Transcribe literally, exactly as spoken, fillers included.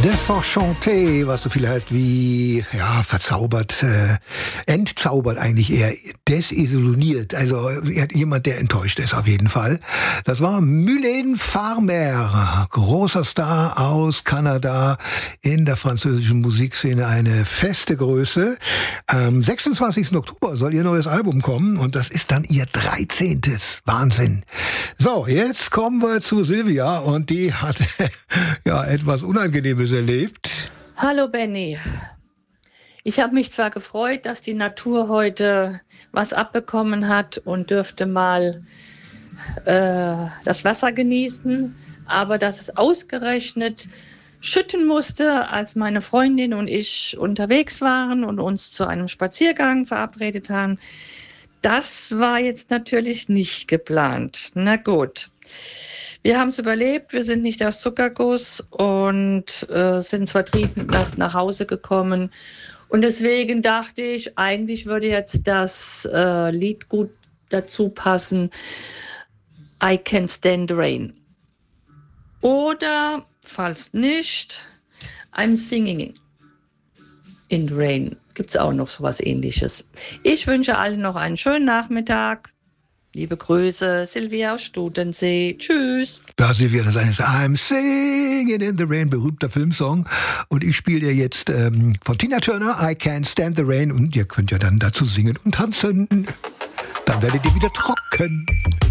Desenchanté, was so viel heißt wie, ja, verzaubert, äh, entzaubert eigentlich eher, desillusioniert, also jemand, der enttäuscht ist auf jeden Fall. Das war Mylène Farmer, großer Star aus Kanada, in der französischen Musikszene eine feste Größe. Am sechsundzwanzigsten Oktober soll ihr neues Album kommen und das ist dann ihr dreizehntes Wahnsinn. So, jetzt kommen wir zu Silvia und die hat ja etwas Unangenehmes erlebt. Hallo Benny. Ich habe mich zwar gefreut, dass die Natur heute was abbekommen hat und dürfte mal äh, das Wasser genießen, aber dass es ausgerechnet schütten musste, als meine Freundin und ich unterwegs waren und uns zu einem Spaziergang verabredet haben, das war jetzt natürlich nicht geplant. Na gut. Wir haben es überlebt, wir sind nicht aus Zuckerguss und äh, sind zwar triefend nass nach Hause gekommen. Und deswegen dachte ich, eigentlich würde jetzt das äh, Lied gut dazu passen, I Can't Stand the Rain. Oder, falls nicht, I'm Singing in the Rain. Gibt es auch noch sowas Ähnliches. Ich wünsche allen noch einen schönen Nachmittag. Liebe Grüße, Silvia aus Studensee. Tschüss. Da Silvia, das ist I'm Singing in the Rain, berühmter Filmsong. Und ich spiele dir jetzt ähm, von Tina Turner, I Can't Stand the Rain. Und ihr könnt ja dann dazu singen und tanzen. Dann werdet ihr wieder trocken.